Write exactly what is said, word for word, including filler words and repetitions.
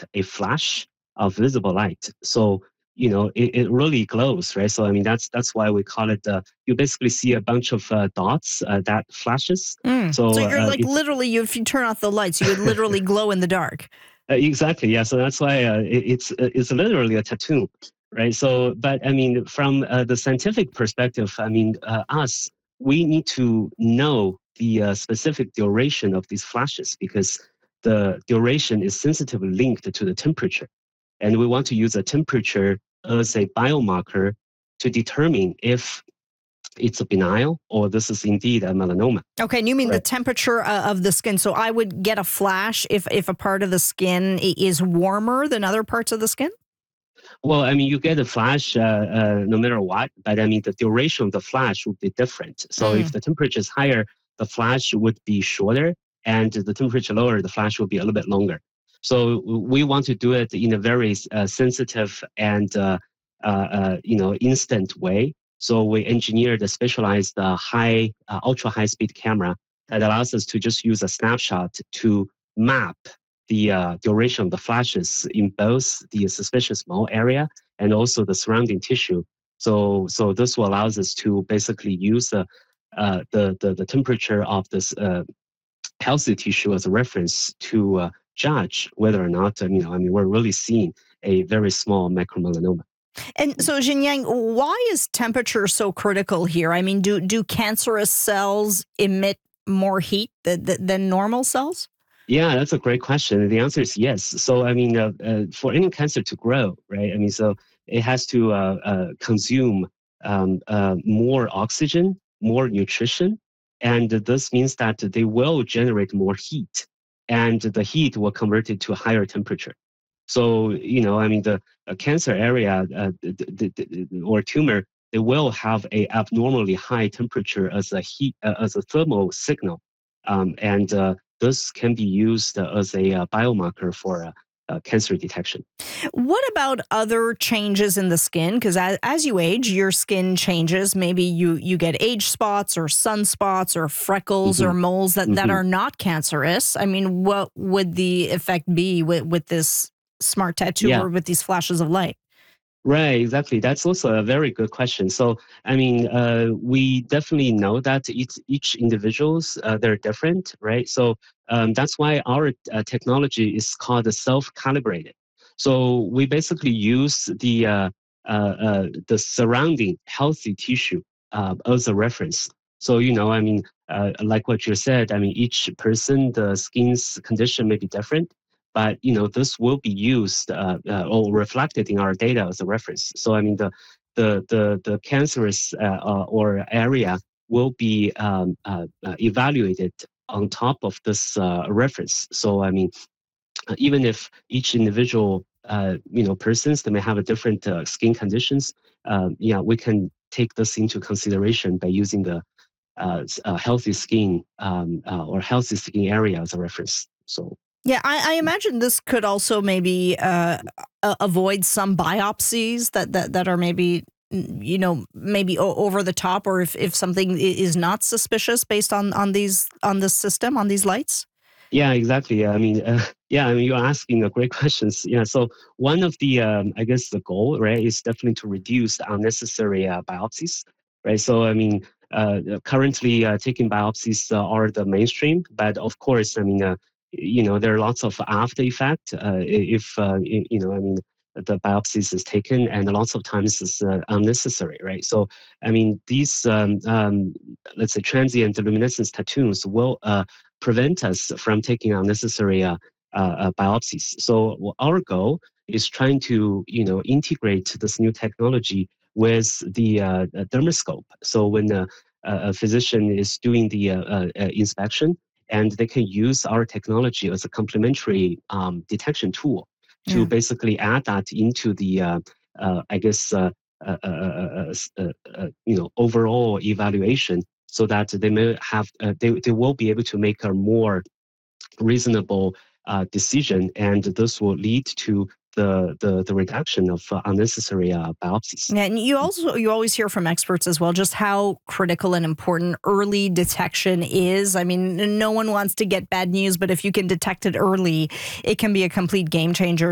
emit a flash of visible light. So, you know, it, it really glows, right? So, I mean, that's that's why we call it, uh, you basically see a bunch of uh, dots uh, that flashes. Mm. So So you're uh, like it's literally, you, if you turn off the lights, you would literally glow in the dark. Uh, exactly, yeah. So that's why uh, it, it's uh, it's literally a tattoo, right? So, but I mean, from uh, the scientific perspective, I mean, uh, us we need to know the uh, specific duration of these flashes because the duration is sensitively linked to the temperature, and we want to use a temperature as a biomarker to determine if it's a benign or this is indeed a melanoma. Okay, and you mean the Right. temperature uh, of the skin. So I would get a flash if, if a part of the skin i- is warmer than other parts of the skin? Well, I mean, you get a flash uh, uh, no matter what, but I mean, the duration of the flash would be different. So if Mm. the temperature is higher, the flash would be shorter, and the temperature lower, the flash will be a little bit longer. So we want to do it in a very uh, sensitive and uh, uh, uh, you know instant way. So we engineered a specialized uh, high, uh, ultra high speed camera that allows us to just use a snapshot to map the uh, duration of the flashes in both the suspicious mole area and also the surrounding tissue. So, so this will allows us to basically use the uh, the, the the temperature of this uh, healthy tissue as a reference to uh, judge whether or not um, you know I mean we're really seeing a very small micromelanoma. And so, Jinyang, why is temperature so critical here? I mean, do do cancerous cells emit more heat than, than normal cells? Yeah, that's a great question. The answer is yes. So, I mean, uh, uh, for any cancer to grow, right? I mean, so it has to uh, uh, consume um, uh, more oxygen, more nutrition, and this means that they will generate more heat, and the heat will convert it to a higher temperature. So, you know, I mean, the uh, cancer area uh, the, the, the, or tumor, they will have a abnormally high temperature as a heat uh, as a thermal signal, um, and uh, this can be used uh, as a uh, biomarker for uh, uh, cancer detection. What about other changes in the skin? Because as, as you age, your skin changes. Maybe you, you get age spots or sunspots or freckles or hmm moles that, that hmm are not cancerous. I mean, what would the effect be with, with this smart tattoo Yeah. or with these flashes of light? Right, exactly. That's also a very good question. So, I mean, uh, we definitely know that each each individuals uh, they're different, right? So um, that's why our uh, technology is called the self-calibrated. So we basically use the uh, uh, uh, the surrounding healthy tissue uh, as a reference. So you know, I mean, uh, like what you said, I mean, each person the skin's condition may be different, but you know this will be used uh, uh, or reflected in our data as a reference. So I mean the the the, the cancerous uh, uh, or area will be um, uh, uh, evaluated on top of this uh, reference. So I mean uh, even if each individual uh, you know persons they may have a different uh, skin conditions, uh, yeah, we can take this into consideration by using the uh, uh, healthy skin um, uh, or healthy skin area as a reference. So. Yeah, I, I imagine this could also maybe uh, a- avoid some biopsies that, that, that are maybe, mm, you know, maybe o- over the top, or if, if something i- is not suspicious based on, on these on this system, on these lights. Yeah, exactly. I mean, uh, yeah, I mean, you're asking a great questions. Yeah, so one of the, um, I guess, the goal, right, is definitely to reduce the unnecessary uh, biopsies, right? So, I mean, uh, currently uh, taking biopsies uh, are the mainstream, but of course, I mean, uh, you know, there are lots of after effect uh, if uh, you know, I mean, the biopsies is taken, and lots of times it's uh, unnecessary, right? So, I mean, these, um, um, let's say, transient luminescence tattoos will uh, prevent us from taking unnecessary uh, uh, uh, biopsies. So our goal is trying to you know integrate this new technology with the uh, dermoscope. So when a, a physician is doing the uh, uh, inspection, and they can use our technology as a complementary um, detection tool to Yeah. basically add that into the uh, uh, I guess uh, uh, uh, uh, uh, uh, you know overall evaluation so that they may have uh, they, they will be able to make a more reasonable uh, decision, and this will lead to the the, the reduction of uh, unnecessary uh, biopsies. Yeah, and you also you always hear from experts as well just how critical and important early detection is. I mean, no one wants to get bad news, but if you can detect it early, it can be a complete game changer.